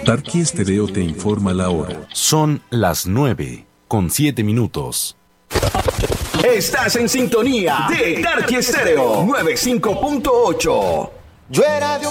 Tarqui Estéreo te informa la hora. Son las 9:07. Estás en sintonía de Tarqui Estéreo 95.8. Yo era de